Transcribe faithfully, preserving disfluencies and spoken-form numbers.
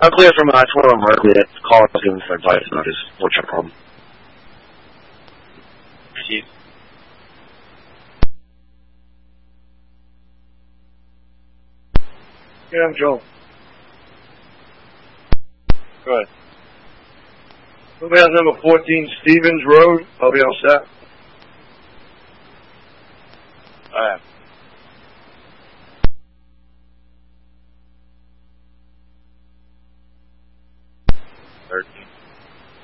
I'm clear from I told him earlier. Call us giving for advice, not just what's your problem. Keith. Yeah, I'm Joe. Go ahead. Somebody has number fourteen Stevens Road. I'll be all set. I have.